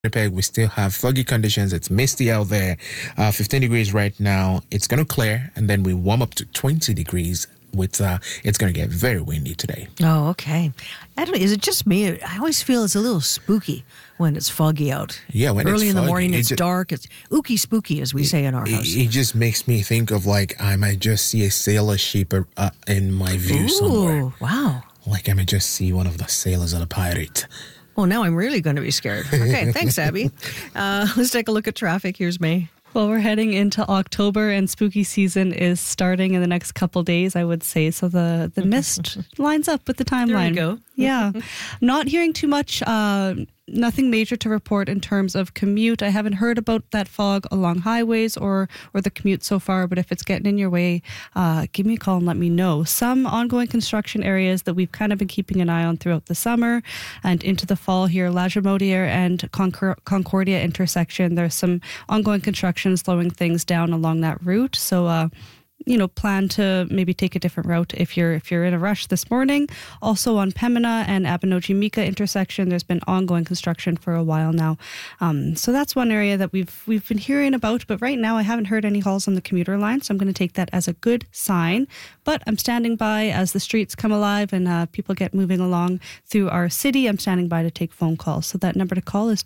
Winnipeg, we still have foggy conditions. It's misty out there. 15 degrees right now. It's going to clear, and then we warm up to 20 degrees. It's going to get very windy today. Oh, okay. I don't know. Is it just me? I always feel it's a little spooky when it's foggy out. Yeah, when early it's in the foggy, morning, it's dark. It's ooky spooky, as we say in our house. It just makes me think of I might just see a sailor ship in my view somewhere. Oh, wow. I might just see one of the sailors on a pirate. Well, now I'm really going to be scared. Okay, thanks, Abby. Let's take a look at traffic. Here's May. Well, we're heading into October and spooky season is starting in the next couple days, I would say. So the mist lines up with the timeline. There we go. Yeah. Not hearing too much, nothing major to report in terms of commute. I haven't heard about that fog along highways or the commute so far, but if it's getting in your way, give me a call and let me know. Some ongoing construction areas that we've kind of been keeping an eye on throughout the summer and into the fall here, Lagimodiere and Concordia intersection. There's some ongoing construction slowing things down along that route. So, plan to maybe take a different route if you're in a rush this morning. Also on Pembina and Abinogi-Mika intersection, there's been ongoing construction for a while now. So that's one area that we've been hearing about, but right now I haven't heard any calls on the commuter line, so I'm going to take that as a good sign. But I'm standing by as the streets come alive and people get moving along through our city. I'm standing by to take phone calls. So that number to call is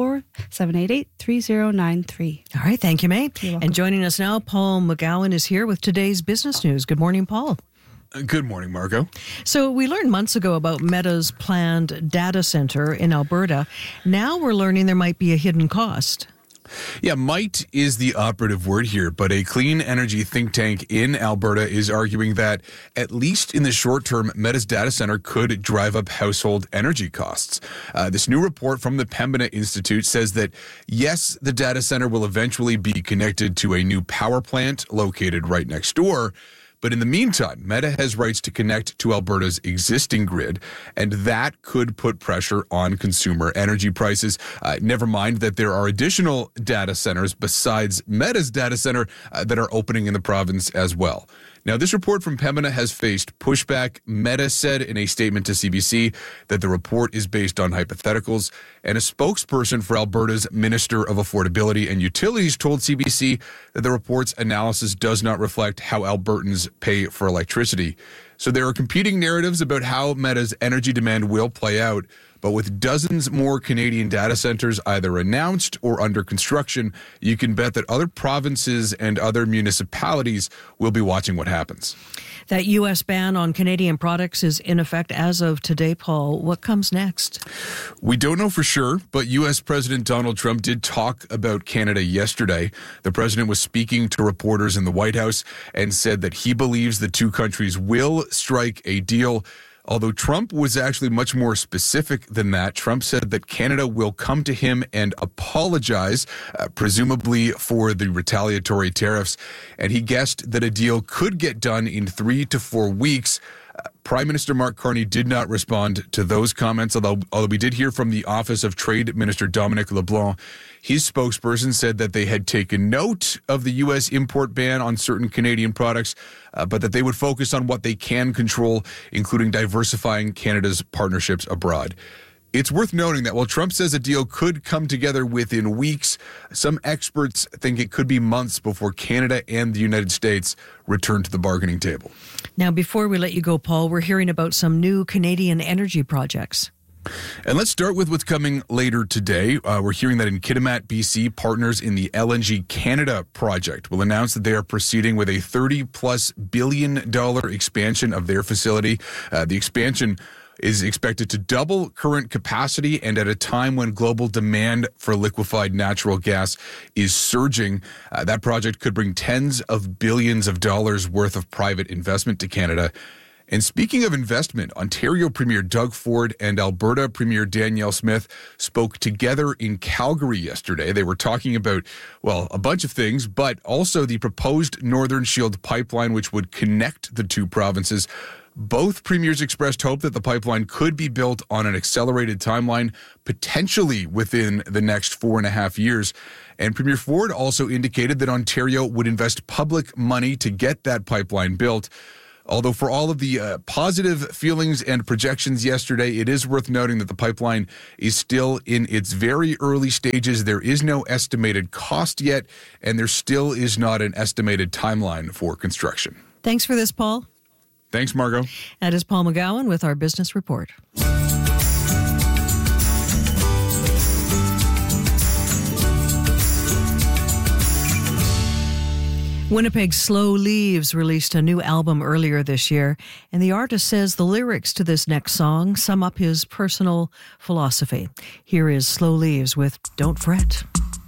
204-788-3093. All right, thank you, May. You're welcome. And joining us now, Paul McGowan is here with today's business news. Good morning, Paul. Good morning, Margot. So we learned months ago about Meta's planned data center in Alberta. Now we're learning there might be a hidden cost. Yeah, might is the operative word here, but a clean energy think tank in Alberta is arguing that, at least in the short term, Meta's data center could drive up household energy costs. This new report from the Pembina Institute says that, yes, the data center will eventually be connected to a new power plant located right next door. But in the meantime, Meta has rights to connect to Alberta's existing grid, and that could put pressure on consumer energy prices. Never mind that there are additional data centers besides Meta's data center that are opening in the province as well. Now, this report from Pembina has faced pushback. Meta said in a statement to CBC that the report is based on hypotheticals, and a spokesperson for Alberta's Minister of Affordability and Utilities told CBC that the report's analysis does not reflect how Albertans pay for electricity. So there are competing narratives about how Meta's energy demand will play out. But with dozens more Canadian data centers either announced or under construction, you can bet that other provinces and other municipalities will be watching what happens. That U.S. ban on Canadian products is in effect as of today, Paul. What comes next? We don't know for sure, but U.S. President Donald Trump did talk about Canada yesterday. The president was speaking to reporters in the White House and said that he believes the two countries will strike a deal. Although Trump was actually much more specific than that. Trump said that Canada will come to him and apologize, presumably for the retaliatory tariffs. And he guessed that a deal could get done in 3 to 4 weeks. Prime Minister Mark Carney did not respond to those comments, although we did hear from the Office of Trade Minister Dominic LeBlanc. His spokesperson said that they had taken note of the U.S. import ban on certain Canadian products, but that they would focus on what they can control, including diversifying Canada's partnerships abroad. It's worth noting that while Trump says a deal could come together within weeks, some experts think it could be months before Canada and the United States return to the bargaining table. Now, before we let you go, Paul, we're hearing about some new Canadian energy projects. And let's start with what's coming later today. We're hearing that in Kitimat, BC, partners in the LNG Canada project will announce that they are proceeding with a $30+ billion expansion of their facility. The expansion is expected to double current capacity, and at a time when global demand for liquefied natural gas is surging. That project could bring tens of billions of dollars worth of private investment to Canada. And speaking of investment, Ontario Premier Doug Ford and Alberta Premier Danielle Smith spoke together in Calgary yesterday. They were talking about, well, a bunch of things, but also the proposed Northern Shield pipeline, which would connect the two provinces. Both premiers expressed hope that the pipeline could be built on an accelerated timeline, potentially within the next 4.5 years. And Premier Ford also indicated that Ontario would invest public money to get that pipeline built. Although for all of the positive feelings and projections yesterday, it is worth noting that the pipeline is still in its very early stages. There is no estimated cost yet, and there still is not an estimated timeline for construction. Thanks for this, Paul. Thanks, Margot. That is Paul McGowan with our business report. Winnipeg's Slow Leaves released a new album earlier this year, and the artist says the lyrics to this next song sum up his personal philosophy. Here is Slow Leaves with Don't Fret.